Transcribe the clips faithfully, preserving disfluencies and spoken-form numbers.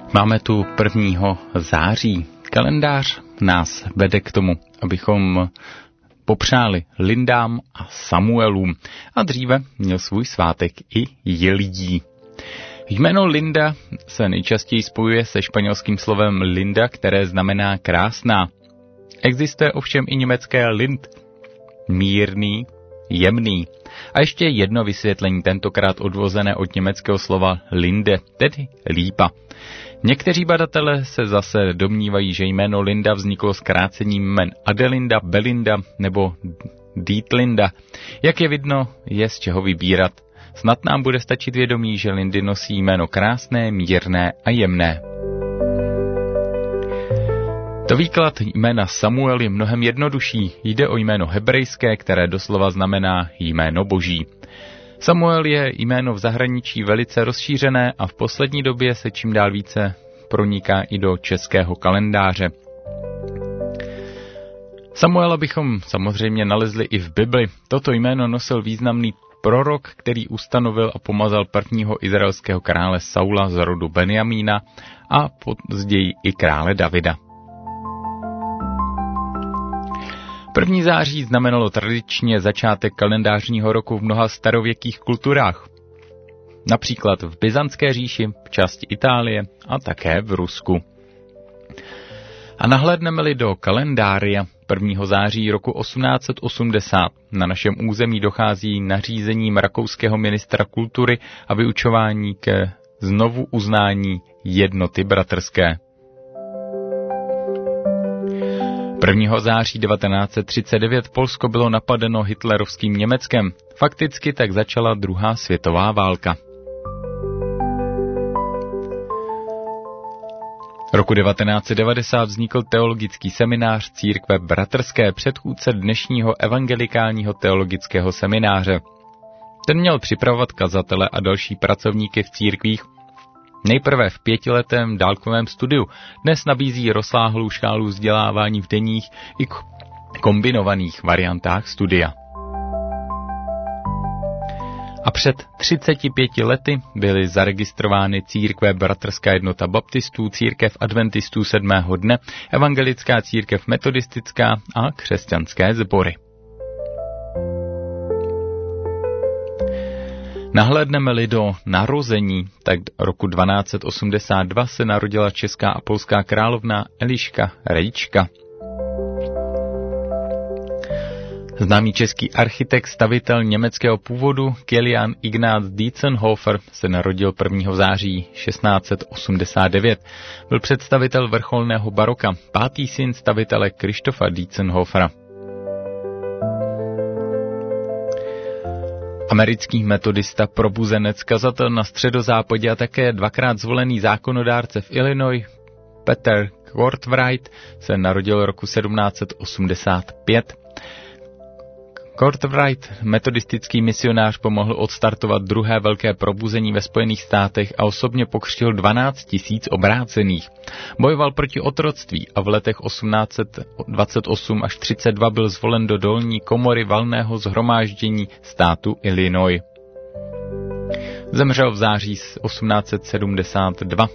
Máme tu prvního září. Kalendář nás vede k tomu, abychom popřáli Lindám a Samuelům. A dříve měl svůj svátek i Jiljí. Jméno Linda se nejčastěji spojuje se španělským slovem Linda, které znamená krásná. Existuje ovšem i německé Lind, mírný, jemný. A ještě jedno vysvětlení, tentokrát odvozené od německého slova Linde, tedy lípa. Někteří badatelé se zase domnívají, že jméno Linda vzniklo zkrácením jmen Adelinda, Belinda nebo Dietlinda. Jak je vidno, je z čeho vybírat. Snad nám bude stačit vědomí, že Lindy nosí jméno krásné, mírné a jemné. To výklad jména Samuel je mnohem jednodušší. Jde o jméno hebrejské, které doslova znamená jméno boží. Samuel je jméno v zahraničí velice rozšířené a v poslední době se čím dál více proniká i do českého kalendáře. Samuela bychom samozřejmě nalezli i v Bibli. Toto jméno nosil významný prorok, který ustanovil a pomazal prvního izraelského krále Saula z rodu Benjamína a později i krále Davida. První září znamenalo tradičně začátek kalendářního roku v mnoha starověkých kulturách. Například v Byzantské říši, v části Itálie a také v Rusku. A nahlédneme-li do kalendária prvního září roku osmnáct set osmdesát, na našem území dochází nařízením rakouského ministra kultury a vyučování ke znovu uznání jednoty bratrské. prvního září devatenáct set třicet devět Polsko bylo napadeno hitlerovským Německem. Fakticky tak začala druhá světová válka. Roku devatenáct set devadesát vznikl teologický seminář Církve bratrské, předchůdce dnešního evangelikálního teologického semináře. Ten měl připravovat kazatele a další pracovníky v církvích nejprve v pětiletém dálkovém studiu. Dnes nabízí rozsáhlou škálu vzdělávání v denních i kombinovaných variantách studia. A před třiceti pěti lety byly zaregistrovány Církve bratrská jednota baptistů, Církev adventistů sedmého dne, Evangelická církev metodistická a křesťanské sbory. Nahlédneme-li do narození, tak roku dvanáct set osmdesát dva se narodila česká a polská královna Eliška Rejčka. Známý český architekt, stavitel německého původu Kilian Ignaz Dientzenhofer se narodil prvního září šestnáct set osmdesát devět. Byl představitel vrcholného baroka, pátý syn stavitele Krištofa Dientzenhofera. Americký metodista, probuzenec, kazatel na středozápadě a také dvakrát zvolený zákonodárce v Illinois Peter Kortwright se narodil roku sedmnáct set osmdesát pět. Kortwright, metodistický misionář, pomohl odstartovat druhé velké probuzení ve Spojených státech a osobně pokřtil dvanáct tisíc obrácených. Bojoval proti otroctví a v letech osmnáct set dvacet osm až třicet dva byl zvolen do dolní komory valného shromáždění státu Illinois. Zemřel v září osmnáct set sedmdesát dva.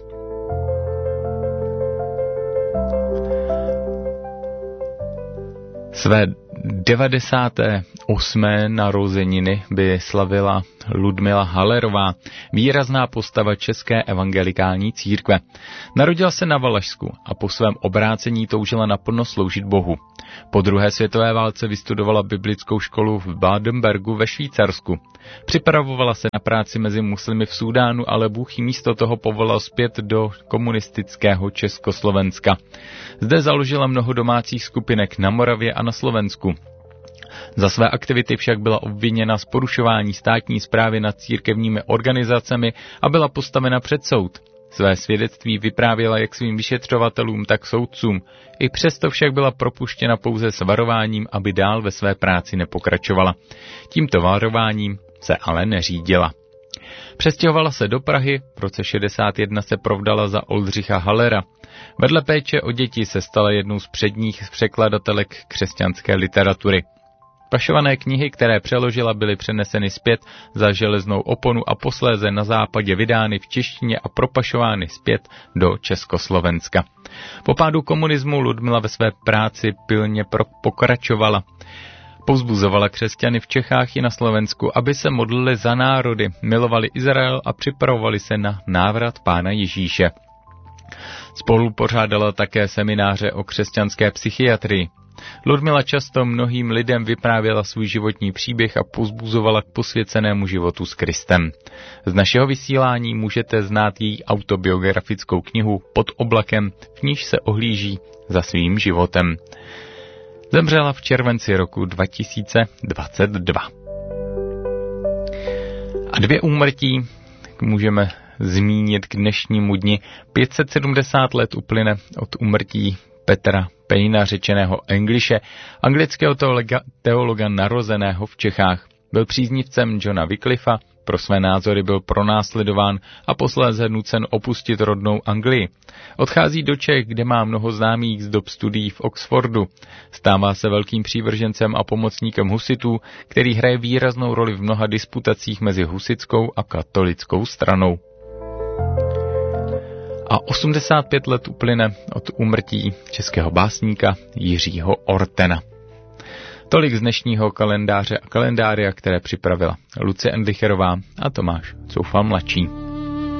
Své devadesáté osmé narozeniny by slavila Ludmila Hallerová, výrazná postava české evangelikální církve. Narodila se na Valašsku a po svém obrácení toužila naplno sloužit Bohu. Po druhé světové válce vystudovala biblickou školu v Badenbergu ve Švýcarsku. Připravovala se na práci mezi muslimy v Súdánu, ale Bůh jí místo toho povolal zpět do komunistického Československa. Zde založila mnoho domácích skupinek na Moravě a na Slovensku. Za své aktivity však byla obviněna z porušování státní správy nad církevními organizacemi a byla postavena před soud. Své svědectví vyprávěla jak svým vyšetřovatelům, tak soudcům. I přesto však byla propuštěna pouze s varováním, aby dál ve své práci nepokračovala. Tímto varováním se ale neřídila. Přestěhovala se do Prahy, v roce šedesát jedna se provdala za Oldřicha Hallera. Vedle péče o děti se stala jednou z předních překladatelek křesťanské literatury. Pašované knihy, které přeložila, byly přeneseny zpět za železnou oponu a posléze na západě vydány v češtině a propašovány zpět do Československa. Po pádu komunismu Ludmila ve své práci pilně pokračovala. Povzbuzovala křesťany v Čechách i na Slovensku, aby se modlili za národy, milovali Izrael a připravovali se na návrat Pána Ježíše. Spolu pořádala také semináře o křesťanské psychiatrii. Ludmila často mnohým lidem vyprávěla svůj životní příběh a povzbuzovala k posvěcenému životu s Kristem. Z našeho vysílání můžete znát její autobiografickou knihu Pod oblakem, v níž se ohlíží za svým životem. Zemřela v červenci roku dva tisíce dvacet dva. A dvě úmrtí můžeme zmínit k dnešnímu dni. pět set sedmdesát let uplyne od úmrtí Petra Payna, řečeného Englishe, anglického teologa, teologa narozeného v Čechách. Byl příznivcem Johna Wycliffa, pro své názory byl pronásledován a posléze nucen opustit rodnou Anglii. Odchází do Čech, kde má mnoho známých z dob studií v Oxfordu. Stává se velkým přívržencem a pomocníkem husitů, který hraje výraznou roli v mnoha disputacích mezi husitskou a katolickou stranou. A osmdesát pět let uplyne od úmrtí českého básníka Jiřího Ortena. Tolik z dnešního kalendáře a kalendária, které připravila Lucie Endlicherová a Tomáš Coufal mladší.